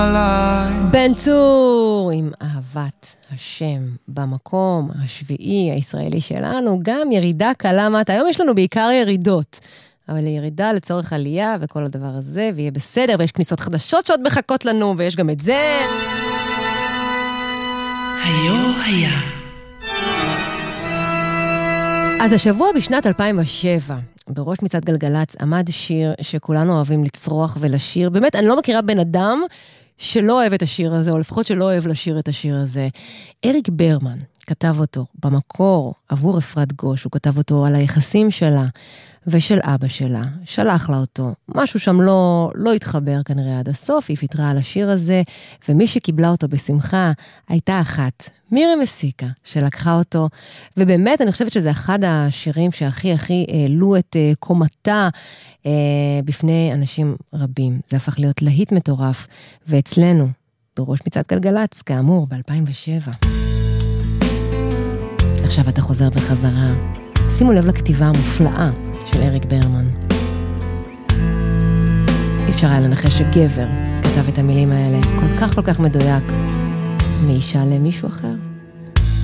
בן צור עם אהבת השם במקום השביעי הישראלי שלנו, גם ירידה קלה מטה. היום יש לנו בעיקר ירידות, אבל ירידה לצורך עלייה וכל הדבר הזה, ויהיה בסדר, ויש כניסות חדשות שעוד מחכות לנו, ויש גם את זה. היה. אז השבוע בשנת 2007, בראש מצעד גלגלץ עמד שיר שכולנו אוהבים לצרוח ולשיר. באמת, אני לא מכירה בן אדם שלא אוהב את השיר הזה, או לפחות שלא אוהב לשיר את השיר הזה. אריק ברמן כתב אותו במקור עבור אפרת גוש, הוא כתב אותו על היחסים שלה ושל אבא שלה, שלח לה אותו. משהו שם לא התחבר כנראה עד הסוף, היא פיתרה על השיר הזה, ומי שקיבלה אותו בשמחה הייתה אחת, מירי מסיקה, שלקחה אותו, ובאמת אני חושבת שזה אחד השירים שהכי העלו את קומתה בפני אנשים רבים. זה הפך להיות להיט מטורף, ואצלנו, בראש מצעד גלגלץ, כאמור, ב-2007. עכשיו אתה חוזר בחזרה. שימו לב לכתיבה המופלאה של אריק ברמן. אי אפשר היה לנחש שגבר כתב את המילים האלה כל כך מדויק מאישה למישהו אחר.